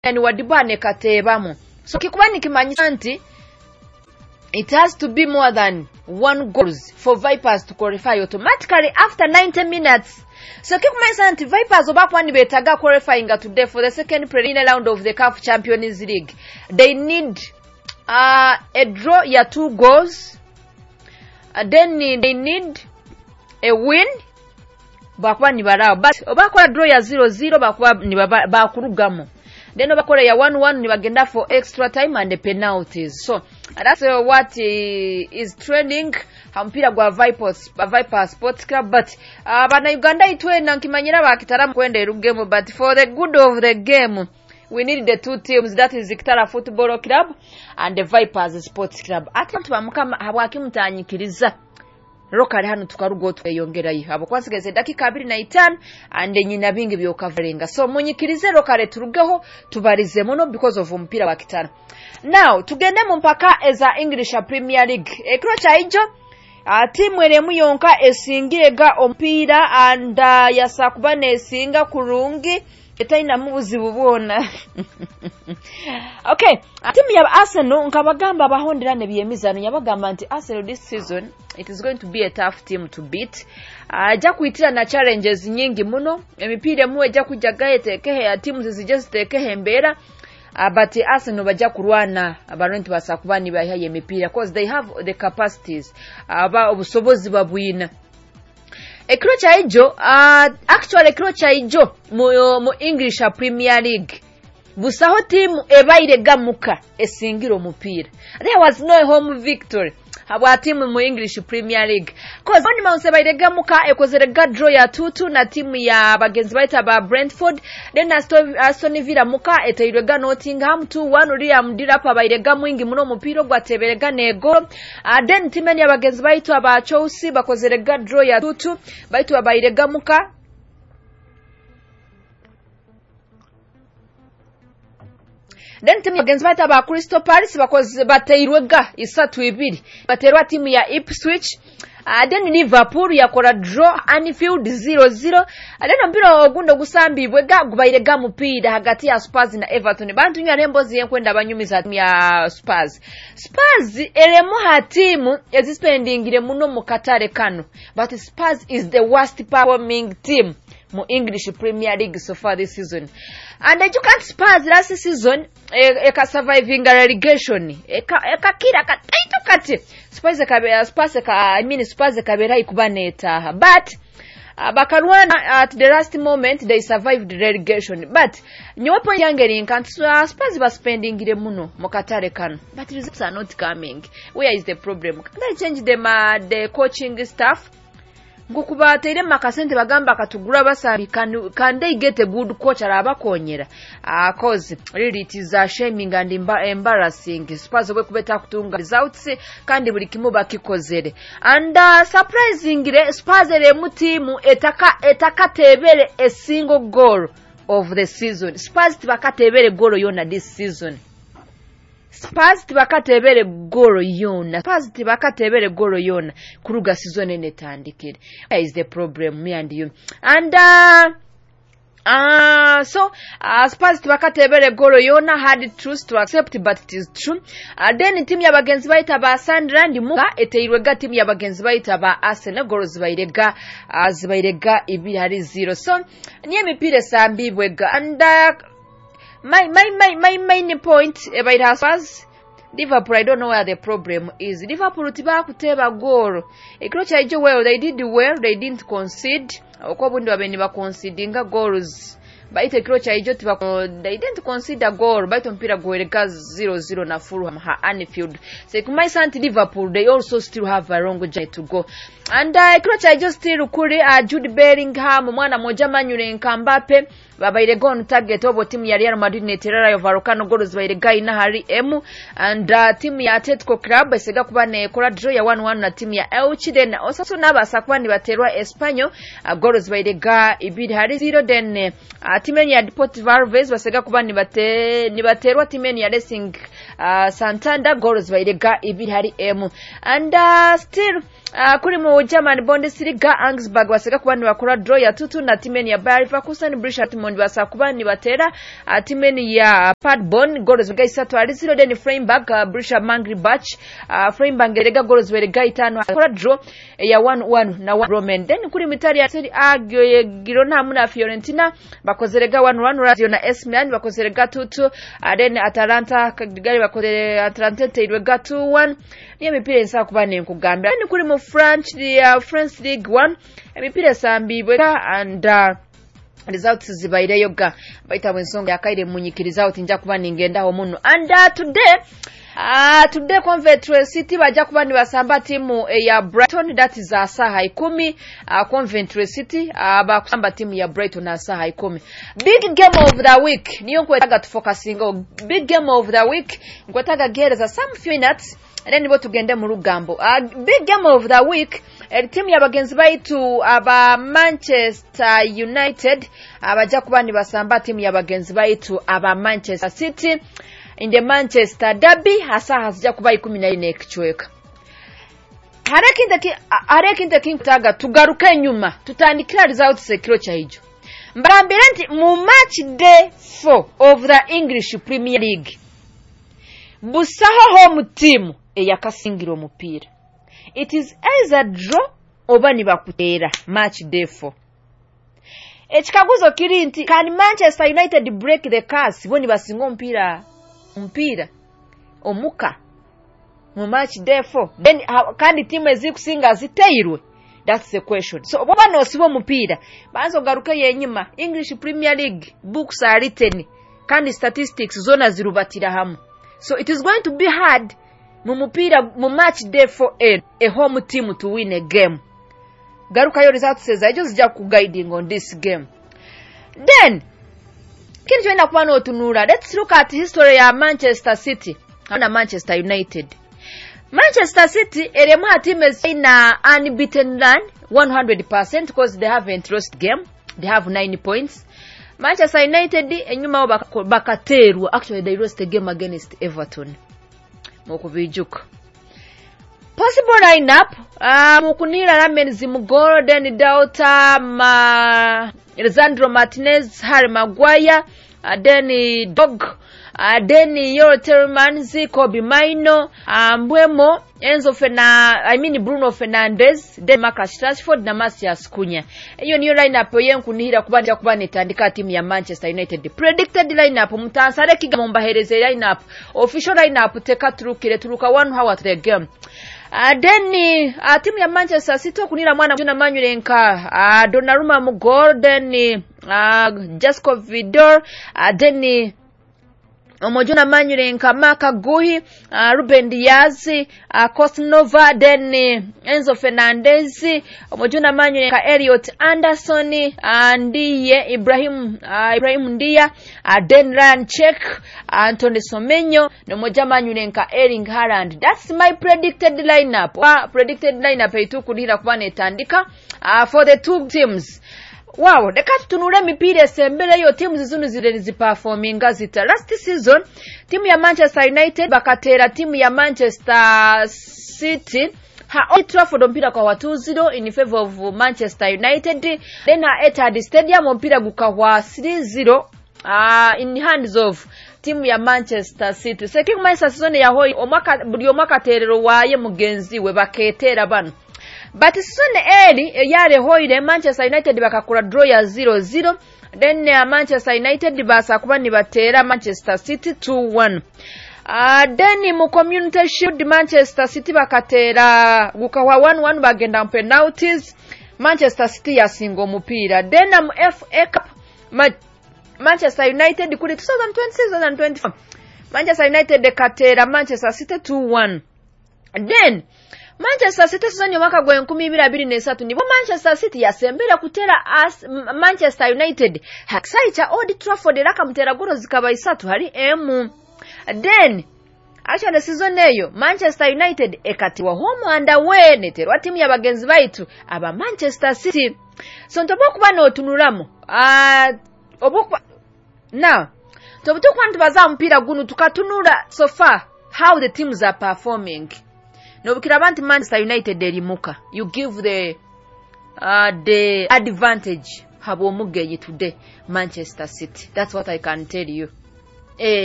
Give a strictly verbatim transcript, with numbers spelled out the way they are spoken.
yani wadibane katebamu. So kikubani kimanyisa nti it has to be more than one goals for Vipers to qualify automatically after ninety minutes. So kikumanisa nti Vipers obakwani betaga qualifying today for the second preliminary round of the C A F Champions League. They need uh, a draw ya two goals. Uh, then they need a win. Bakwa ni barao. But obakwa draw ya zero zero bakwa ni bakurugamo. Then obakora ya one one ni bagenda for extra time and the penalties. So that's uh, what uh, is trending hampira gwa Vipers Viper Sports Club. But uh, bana Uganda itwena nkimanyira bakitaramu kwenda erugemo, but for the good of the game we need the two teams, that is Kitara Football Club and the Vipers Sports Club. Atlantu bamukama habwakimutanyikiriza Rokari hano tukarugo tweyongera yi abo kwasigeze dakika abiri na itanu and nyina bingi byokaverenga. So munyikirize Rokare turugeho tubarize muno because of mpira wa kitara. Now tugende mu mpaka eza English Premier League. Ekro cha ijo uh, timu eremu yonka esingirega ompira and uh, yasakubane esinga kurungi etaina mubuzi bubona. Okay, timu ya Arsenal nkabagamba bahonderane byemizano yabagamba nti Arsenal this season it is going to be a tough team to beat. Aja uh, kuitira na challenges nyingi muno, emipira mu eja kujaga etekehe ya timu zizije zitekehe mbera. Uh, but Arsenal baja kurwana abaronti basakubani bahaye emipira because they have the capacities aba uh, obusobozi babwina. Ekiro cha ijo uh, actually ekiro cha ijo mu, mu English Premier League busaho timu ebaire gamuka esingiro mupira. There was no home victory habwa timu mu English Premier League cause oni mause baire gamuka ekozere draw ya two two na timu ya bagenzi baita ba Brentford. Then Aston, Aston Villa muka etayirega Nottingham two one uri amdira pa baire gamwingi muno mupira gwateberega nego. Uh, then timu ya bagenzi baita ba Chelsea bakozere draw ya two two baita baire gamuka. Then timu against baita ba Crystal Palace bakoze batayirwega isatu ibiri baterwa timu ya Ipswich. Uh, then Liverpool yakora draw Anfield zero zero. Then mpira ogundo gusambibwega gubairega mupira hagati ya Spurs na Everton. Bantu nya rembozi yenkwenda banyumiza timu ya Spurs. Spurs eremu ha timu ezispendingire muno mu katare kano. But Spurs is the worst performing team mu English Premier League so far this season. And you can't Spurs last season eka surviving relegation eka eka kira kataito kati Spurs kabera Spurs ka I mean Spurs kabera ikubaneta but uh, bakarwana at the last moment they survived the relegation. But nyopo yangeri nkantu Spurs ba spending ile muno mukatare kano but results are not coming. Where is the problem? Can I change them uh, the coaching staff? Ngukuba tere makasente bagamba katugura basabi can, can they get a good coach arabakonyera uh, cause really it is a shaming and embarrassing. Spurs we kubeta kutunga results kandi buli kimu bakikozere and uh, surprisingly Spurs ere mutimu etaka etakatebere a single goal of the season. Spurs tibakatebere goal yona this season. Spurs tibakatebere goro yona. Spurs tibakatebere goro yona. Kuruga season ene tandikire. That is the problem, me and you. And uh Uh, so, uh, Spurs tibakatebere goro yona had truth to accept, but it is true. Uh, then team ya bagenzi baita ba Sunderland muka eteyirwega team ya bagenzi baita ba Arsenal goro zibairega uh, zibairega ibiri hari zero. So, niye mipire sambibwega and uh, My my my my main point about Spurs, Liverpool, I don't know where the problem is. Liverpool tiba kuteba goal. Ekiro cha ijo well, they did well, they didn't concede. Okobundi wabeni ba concedinga goals. Baita ekiro cha ijo tiba they didn't concede a goal. Baita mpira goeleka zero zero na Fulham ha Anfield. So kumai santi Liverpool, they also still have a long journey to go. And uh, ekiro cha ijo still kuri uh, Jude Bellingham mwana moja manyure Mbappe babaire gone target obo timu ya Real Madrid neterera yo Vallecano goals baire gaina hari emu and uh, timu ya Atletico Club esega kubane kola draw ya one one na timu ya Elche. Then also nabasakwani baterwa Espanyol uh, goals baire ga ibiri hari zero. Then uh, timu ya Deportivo Alaves basega kubani bate ni baterwa timu ya Racing uh, Santander goals bairega ibiri hari emu. And uh, still uh, kuri mu German Bundesliga Augsburg baseka kubani bakora draw ya tutu na timeni ya Bayer Leverkusen, Borussia Dortmund basa kubani batera uh, timeni ya Paderborn goals bairega isatu hari zero. Then Freiburg uh, Borussia Mönchengladbach uh, Freiburg erega goals bairega itanu akora draw ya one one na one Roman. Then kuri mitari ya Serie A Girona hamwe na Fiorentina bakozerega one one, Lazio na A C Milan bakozerega two two, uh, then Atalanta Cagliari bakozere Atalanta teirwega two one. Niyo mipira nsa kubane nkugambira. Then kuri mu French ya uh, France League one emipira sambibweka and uh, results zibaireyo ga baita bwensonga yakaire munyikiriza oti nja kuba ningenda ho muno. And uh, today Ah, uh, today Coventry City baja kuba ni basamba timu eh, ya Brighton, that is asaha ikumi. uh, Coventry City uh, bakusamba timu ya Brighton asaha ikumi. Big game of the week niyo nkwetaga tufocusing on big game of the week, nkwetaga gereza some few minutes and then nibo tugende mu rugambo. uh, Big game of the week eh, timu ya bagenzi baitu aba Manchester United abaja kuba ni basamba timu ya bagenzi baitu aba Manchester City in the Manchester Derby hasa hazija kuba ikumi na ine kichweka. Haraki ndaki haraki ndaki taga tugaruka nyuma tutandikira results sekiro cha hijo. Mbambira nti mu match day four of the English Premier League Busaho home team eyakasingiro mupira. It is either draw oba ni bakutera match day four. Ekikaguzo kiri nti can Manchester United break the curse boni basingo mpira mpira omuka mu match day four, then uh, kandi team ezikusinga ziteirwe? That's the question. So baba no sibo mupira banzo garuka yenyima English Premier League books are written kandi statistics zona zirubatira hamu. So it is going to be hard mu mupira mu match day four a, a home team to win a game. Garuka yo results says I just just guiding on this game. Then kini tuenda kubano otunura, let's look at history ya Manchester City na Manchester United. Manchester City eremu teams ina unbeaten run one hundred percent because they haven't lost game, they have nine points. Manchester United enyuma bakaterwa, actually they lost a game against Everton mokubijuka. Possible lineup uh, mukunira Ramenzi Mugoro, then Dauta ma Alessandro Martinez, Harry Maguire, uh, then Dog, uh, then Yoro Tielemans, Kobe Maino, uh, Mbeumo, Enzo Fernandez, I mean Bruno Fernandes, then Marcus Rashford na Matthias Cunha. Hiyo niyo lineup yenkunihira kubanja kubane tandika timu ya Manchester United. Predicted lineup mutansare kigamomba hereze lineup. Official lineup teka turukire turuka one hour to the game. Uh, then uh, timu ya Manchester City kunira mwana Juna Manulenka, uh, Donnarumma mu goal, then uh, Jasko Vidor, uh, then Omojuna Manulenka, Maka Guhi, uh, Ruben Diaz, uh, Kosnova, then Enzo Fernandez, Omojuna Manulenka, Elliot Anderson, uh, Ndiye, Ibrahim, uh, Ibrahim Ndiya, uh, then Ryan Check, Anthony Semenyo, Omojuna Manulenka, Erling Haaland. That's my predicted lineup. Uh, predicted lineup eitu kunira kubane tandika uh, for the two teams. Wow, dekati tunure mipira sembele yo timu zizunu zile ziperforminga zita. Last season, timu ya Manchester United bakatera timu ya Manchester City ha Old Trafford mpira kwa two zero in favor of Manchester United. Then ha Etihad Stadium mpira gukawa three zero uh, in hands of timu ya Manchester City. Seking Manchester season ya hoi omaka buli omaka terero waye mugenzi we baketera bano. But season early yale hoile Manchester United bakakura draw ya zero zero. Then uh, Manchester United basa kuba ni batera Manchester City two one. Uh, then mu Community Shield Manchester City bakatera gukawa one one bagenda penalties. Manchester City ya singo mupira. Then mu F A Cup Ma Manchester United kuri twenty twenty twenty twenty-four Manchester United katera Manchester City two one. Then Manchester City season mwaka gwa nkumi ibiri abiri na esatu nibo Manchester City yasembera kutera as Manchester United haksaicha Old Trafford raka mutera goro zikaba isatu hari emu. Then actually the season eyo Manchester United ekatiwa home and away neterwa timu ya bagenzi baitu aba Manchester City. So ntobo kuba no tunuramo ah uh, obokwa now tobutukwa ntubaza mpira guno tukatunula so far how the teams are performing. Nobukira abantu Manchester United erimuka. You give the uh, the advantage habo mugenyi today Manchester City. That's what I can tell you. Eh